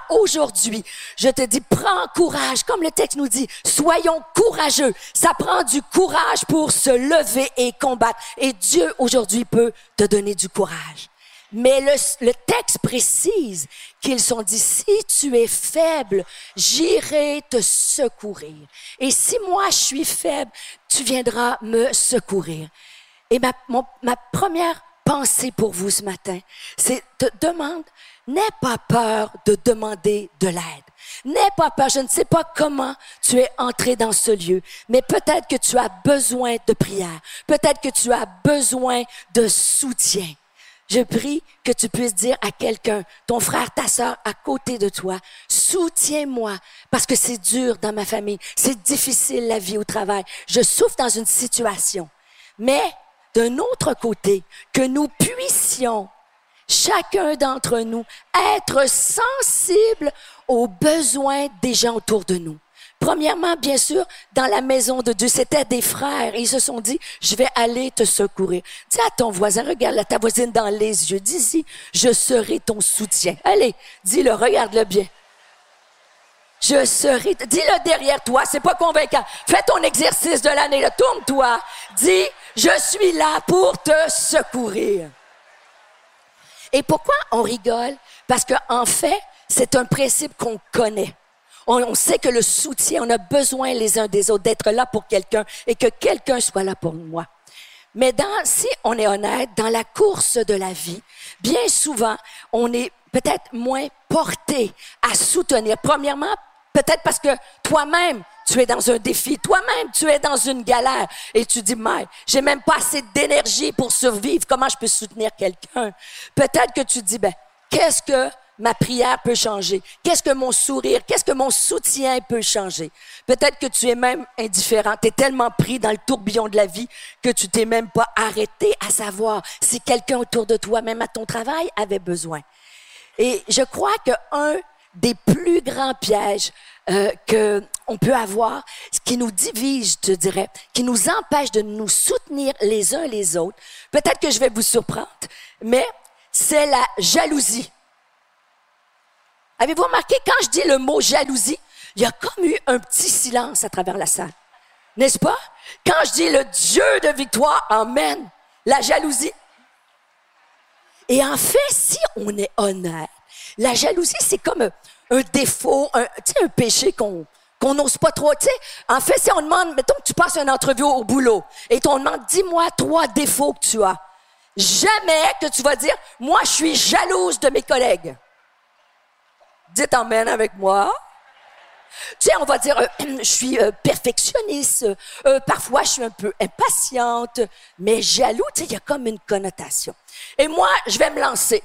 aujourd'hui, je te dis, prends courage, comme le texte nous dit, soyons courageux. Ça prend du courage pour se lever et combattre. Et Dieu, aujourd'hui, peut te donner du courage. Mais le texte précise qu'ils sont dit, si tu es faible, j'irai te secourir. Et si moi je suis faible, tu viendras me secourir. Et ma première pensée pour vous ce matin, c'est n'aie pas peur de demander de l'aide. N'aie pas peur, je ne sais pas comment tu es entré dans ce lieu, mais peut-être que tu as besoin de prière, peut-être que tu as besoin de soutien. Je prie que tu puisses dire à quelqu'un, ton frère, ta sœur, à côté de toi, soutiens-moi, parce que c'est dur dans ma famille, c'est difficile la vie au travail, je souffre dans une situation. Mais d'un autre côté, que nous puissions, chacun d'entre nous, être sensibles aux besoins des gens autour de nous. Premièrement, bien sûr, dans la maison de Dieu, c'était des frères. Et ils se sont dit, je vais aller te secourir. Dis à ton voisin, regarde ta voisine dans les yeux. Dis-y, je serai ton soutien. Allez, dis-le, regarde-le bien. Je serai, dis-le derrière toi, c'est pas convaincant. Fais ton exercice de l'année, là, tourne-toi. Dis, je suis là pour te secourir. Et pourquoi on rigole? Parce qu'en fait, c'est un principe qu'on connaît. On sait que le soutien, on a besoin les uns des autres d'être là pour quelqu'un et que quelqu'un soit là pour moi. Mais si on est honnête, dans la course de la vie, bien souvent, on est peut-être moins porté à soutenir. Premièrement, peut-être parce que toi-même, tu es dans un défi. Toi-même, tu es dans une galère. Et tu dis, mais j'ai même pas assez d'énergie pour survivre. Comment je peux soutenir quelqu'un? Peut-être que tu dis, qu'est-ce que ma prière peut changer? Qu'est-ce que mon sourire, qu'est-ce que mon soutien peut changer? Peut-être que tu es même indifférent. Tu es tellement pris dans le tourbillon de la vie que tu t'es même pas arrêté à savoir si quelqu'un autour de toi, même à ton travail, avait besoin. Et je crois qu'un des plus grands pièges qu'on peut avoir, ce qui nous divise, je te dirais, qui nous empêche de nous soutenir les uns les autres, peut-être que je vais vous surprendre, mais c'est la jalousie. Avez-vous remarqué, quand je dis le mot jalousie, il y a comme eu un petit silence à travers la salle. N'est-ce pas? Quand je dis le Dieu de victoire emmène la jalousie. Et en fait, si on est honnête, la jalousie, c'est comme un défaut, un péché qu'on n'ose pas trop. En fait, si on demande, mettons que tu passes une entrevue au boulot et on demande, dis-moi 3 défauts que tu as. Jamais que tu vas dire, moi, je suis jalouse de mes collègues. Dites amen avec moi. On va dire, je suis perfectionniste, parfois je suis un peu impatiente, mais jaloux, il y a comme une connotation. Et moi, je vais me lancer.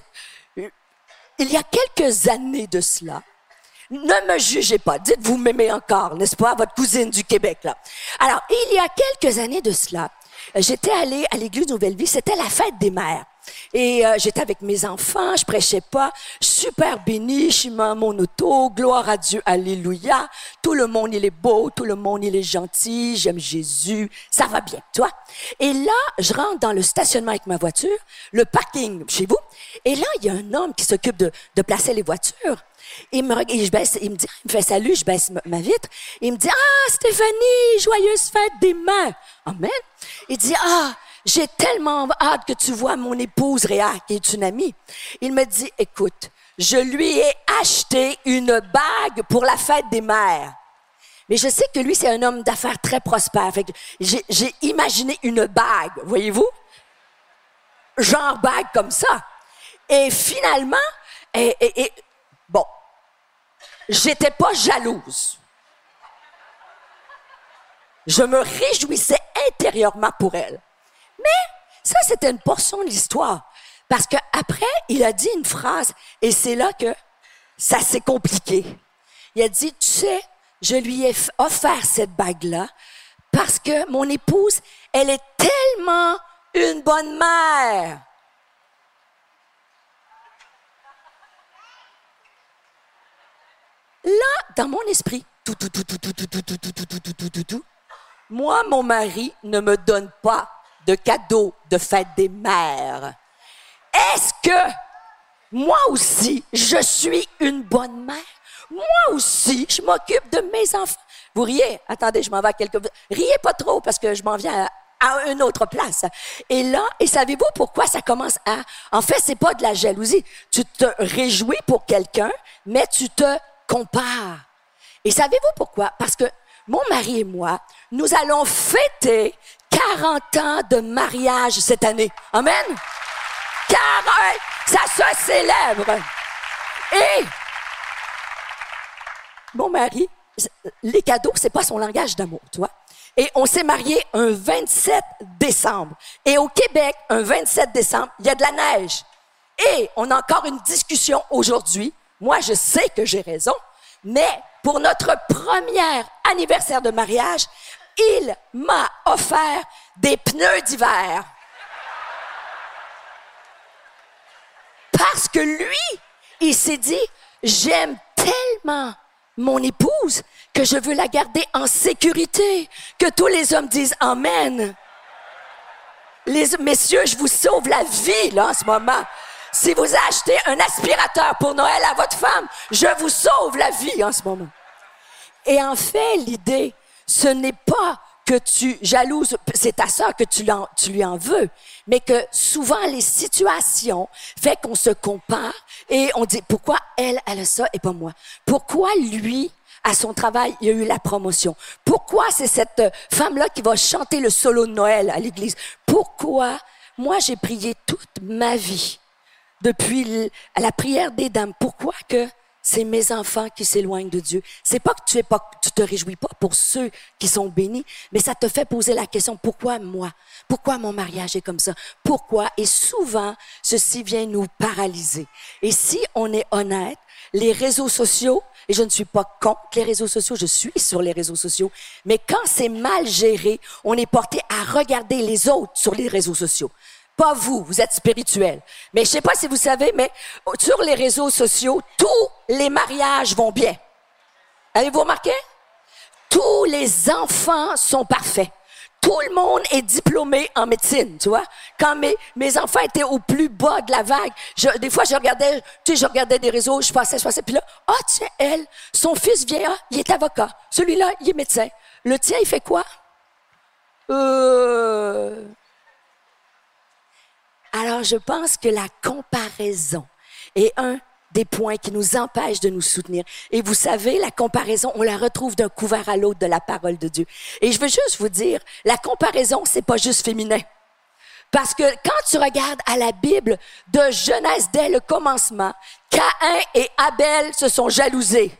Il y a quelques années de cela, ne me jugez pas, dites vous m'aimez encore, n'est-ce pas, votre cousine du Québec, là. Alors, il y a quelques années de cela, j'étais allée à l'église Nouvelle-Vie, c'était la fête des mères. Et j'étais avec mes enfants, je prêchais pas, super bénie, je suis dans mon auto, gloire à Dieu, alléluia. Tout le monde, il est beau, tout le monde, il est gentil, j'aime Jésus, ça va bien, tu vois. Et là, je rentre dans le stationnement avec ma voiture, le parking chez vous, et là, il y a un homme qui s'occupe de placer les voitures. Il me fait salut, je baisse ma vitre, il me dit, ah, Stéphanie, joyeuse fête des mères. Amen. Il dit, ah, j'ai tellement hâte que tu vois mon épouse Réa, qui est une amie. Il me dit, écoute, je lui ai acheté une bague pour la fête des mères. Mais je sais que lui, c'est un homme d'affaires très prospère. Fait que j'ai imaginé une bague, voyez-vous? Genre bague comme ça. Et finalement, bon, j'étais pas jalouse. Je me réjouissais intérieurement pour elle. Mais ça, c'était une portion de l'histoire. Parce qu'après, il a dit une phrase, et c'est là que ça s'est compliqué. Il a dit, tu sais, je lui ai offert cette bague-là parce que mon épouse, elle est tellement une bonne mère. Là, dans mon esprit, moi, mon mari ne me donne pas de cadeau de fête des mères. Est-ce que moi aussi, je suis une bonne mère? Moi aussi, je m'occupe de mes enfants. Vous riez? Attendez, je m'en vais à quelque... Riez pas trop parce que je m'en viens à une autre place. Et là, et savez-vous pourquoi ça commence à... En fait, c'est pas de la jalousie. Tu te réjouis pour quelqu'un, mais tu te compares. Et savez-vous pourquoi? Parce que mon mari et moi, nous allons fêter 40 ans de mariage cette année. Amen? 40! Ça se célèbre. Et mon mari, les cadeaux, c'est pas son langage d'amour, tu vois? Et on s'est mariés un 27 décembre. Et au Québec, un 27 décembre, il y a de la neige. Et on a encore une discussion aujourd'hui. Moi, je sais que j'ai raison, mais pour notre premier anniversaire de mariage, il m'a offert des pneus d'hiver. Parce que lui, il s'est dit, j'aime tellement mon épouse que je veux la garder en sécurité, que tous les hommes disent Amen. Messieurs, je vous sauve la vie, là, en ce moment. Si vous achetez un aspirateur pour Noël à votre femme, je vous sauve la vie en ce moment. Et en fait, l'idée, ce n'est pas que tu jalouses, c'est ta sœur que tu lui en veux, mais que souvent les situations fait qu'on se compare et on dit pourquoi elle a ça et pas moi. Pourquoi lui, à son travail, il a eu la promotion. Pourquoi c'est cette femme-là qui va chanter le solo de Noël à l'église? Pourquoi moi j'ai prié toute ma vie depuis la prière des dames? Pourquoi que c'est mes enfants qui s'éloignent de Dieu? C'est pas que tu te réjouis pas pour ceux qui sont bénis, mais ça te fait poser la question, pourquoi moi? Pourquoi mon mariage est comme ça? Pourquoi? Et souvent, ceci vient nous paralyser. Et si on est honnête, les réseaux sociaux, et je ne suis pas contre les réseaux sociaux, je suis sur les réseaux sociaux, mais quand c'est mal géré, on est porté à regarder les autres sur les réseaux sociaux. Pas vous, vous êtes spirituel. Mais je sais pas si vous savez, mais sur les réseaux sociaux, tous les mariages vont bien. Avez-vous remarqué? Tous les enfants sont parfaits. Tout le monde est diplômé en médecine, tu vois. Quand mes enfants étaient au plus bas de la vague, des fois, je regardais des réseaux, je passais, puis là, tiens, elle, son fils vient, il est avocat. Celui-là, il est médecin. Le tien, il fait quoi? Alors, je pense que la comparaison est un des points qui nous empêchent de nous soutenir. Et vous savez, la comparaison, on la retrouve d'un couvert à l'autre de la parole de Dieu. Et je veux juste vous dire, la comparaison, c'est pas juste féminin. Parce que quand tu regardes à la Bible, de Genèse, dès le commencement, Caïn et Abel se sont jalousés.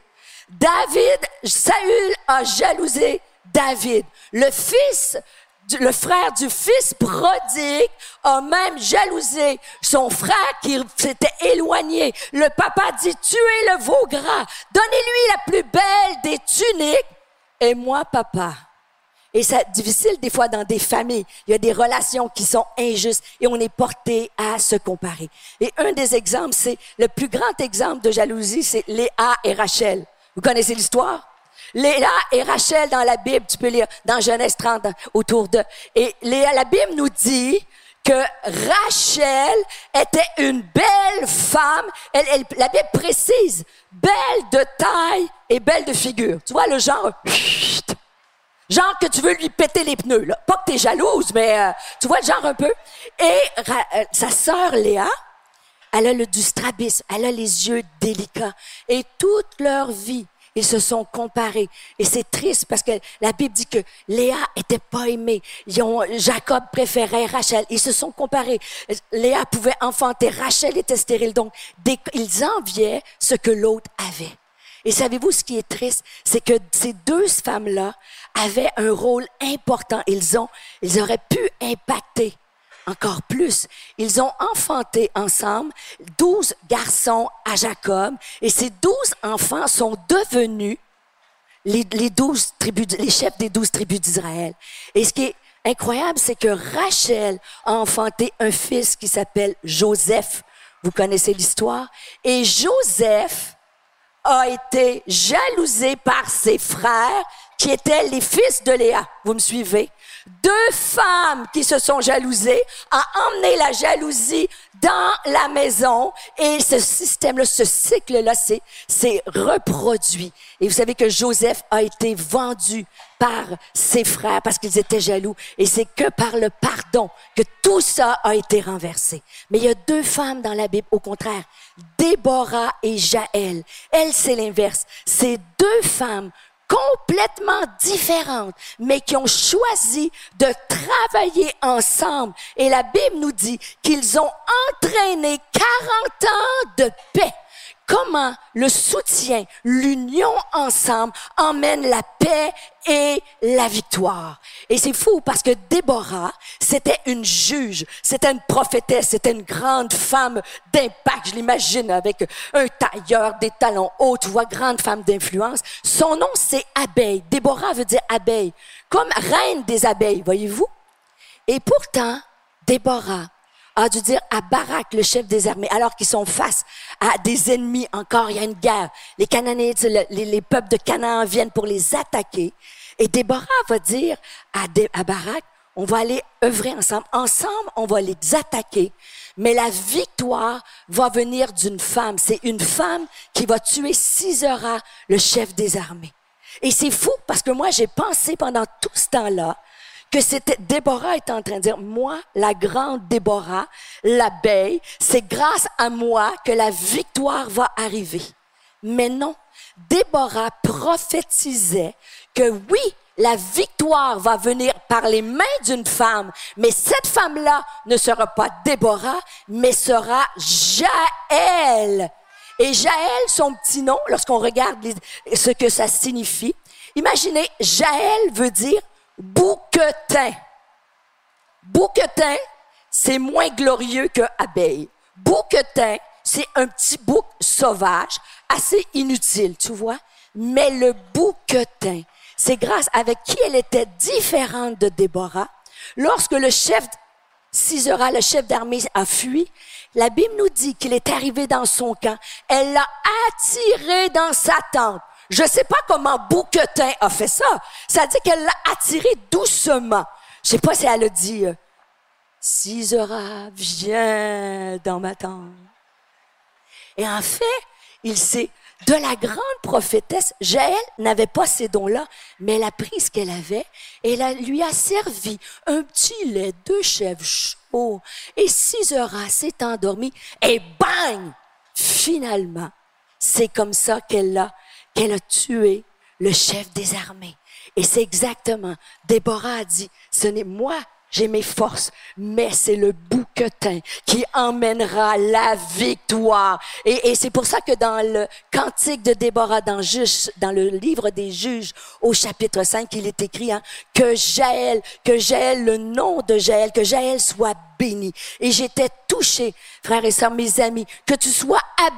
Saül a jalousé David. Le frère du fils prodigue a même jalousé son frère qui s'était éloigné. Le papa dit, tuez le veau gras, donnez-lui la plus belle des tuniques. Et moi, papa. Et c'est difficile des fois dans des familles. Il y a des relations qui sont injustes et on est porté à se comparer. Et un des exemples, c'est le plus grand exemple de jalousie, c'est Léa et Rachel. Vous connaissez l'histoire? Léa et Rachel dans la Bible, tu peux lire dans Genèse 30 autour d'eux. Et la Bible nous dit que Rachel était une belle femme. La Bible précise, belle de taille et belle de figure. Tu vois le genre, genre que tu veux lui péter les pneus. Là. Pas que t'es jalouse, mais tu vois le genre un peu. Et sa sœur Léa, elle a du strabisme, elle a les yeux délicats. Et toute leur vie, ils se sont comparés. Et c'est triste parce que la Bible dit que Léa était pas aimée. Jacob préférait Rachel. Ils se sont comparés. Léa pouvait enfanter. Rachel était stérile. Donc, ils enviaient ce que l'autre avait. Et savez-vous ce qui est triste? C'est que ces deux femmes-là avaient un rôle important. Ils auraient pu impacter encore plus. Ils ont enfanté ensemble 12 garçons à Jacob et ces 12 enfants sont devenus les chefs des 12 tribus d'Israël. Et ce qui est incroyable, c'est que Rachel a enfanté un fils qui s'appelle Joseph. Vous connaissez l'histoire? Et Joseph a été jalousé par ses frères qui étaient les fils de Léa. Vous me suivez? 2 femmes qui se sont jalousées ont emmené la jalousie dans la maison et ce système-là, ce cycle-là s'est reproduit. Et vous savez que Joseph a été vendu par ses frères parce qu'ils étaient jaloux et c'est que par le pardon que tout ça a été renversé. Mais il y a 2 femmes dans la Bible, au contraire, Déborah et Jaël. Elle, c'est l'inverse. C'est 2 femmes complètement différentes, mais qui ont choisi de travailler ensemble. Et la Bible nous dit qu'ils ont entraîné 40 ans de paix. Comment le soutien, l'union ensemble emmène la paix et la victoire. Et c'est fou parce que Déborah, c'était une juge, c'était une prophétesse, c'était une grande femme d'impact. Je l'imagine avec un tailleur, des talons hauts, tu vois, grande femme d'influence. Son nom, c'est abeille. Déborah veut dire abeille, comme reine des abeilles, voyez-vous? Et pourtant, Déborah a dû dire à Barak, le chef des armées, alors qu'ils sont face à des ennemis encore, il y a une guerre. Les Cananéites, les peuples de Canaan viennent pour les attaquer. Et Déborah va dire à Barak, on va aller œuvrer ensemble. Ensemble, on va les attaquer. Mais la victoire va venir d'une femme. C'est une femme qui va tuer Sisera, le chef des armées. Et c'est fou parce que moi, j'ai pensé pendant tout ce temps-là que c'était Déborah était en train de dire, moi, la grande Déborah, l'abeille, c'est grâce à moi que la victoire va arriver. Mais non, Déborah prophétisait que oui, la victoire va venir par les mains d'une femme, mais cette femme-là ne sera pas Déborah, mais sera Jaël. Et Jaël, son petit nom, lorsqu'on regarde ce que ça signifie, imaginez, Jaël veut dire bouquetin. Bouquetin, c'est moins glorieux que abeille. Bouquetin, c'est un petit bouc sauvage, assez inutile, tu vois. Mais le bouquetin, c'est grâce avec qui elle était différente de Déborah. Lorsque le chef Sisera, le chef d'armée, a fui, la Bible nous dit qu'il est arrivé dans son camp. Elle l'a attiré dans sa tente. Je ne sais pas comment Bouquetin a fait ça. Ça dit qu'elle l'a attiré doucement. Je ne sais pas si elle a dit Sisera, viens dans ma tente. Et en fait, il s'est de la grande prophétesse. Jaël n'avait pas ces dons-là, mais elle a pris ce qu'elle avait et elle lui a servi un petit lait de chèvre chaud. Et Sisera s'est endormie et bang! Finalement, c'est comme ça qu'elle a tué le chef des armées. Et c'est exactement, Déborah a dit, ce n'est moi, j'ai mes forces, mais c'est le bouquetin qui emmènera la victoire. Et c'est pour ça que dans le cantique de Déborah, dans le livre des Juges, au chapitre 5, il est écrit que Jaël, le nom de Jaël, que Jaël soit béni. Et j'étais touchée, frères et sœurs, mes amis, que tu sois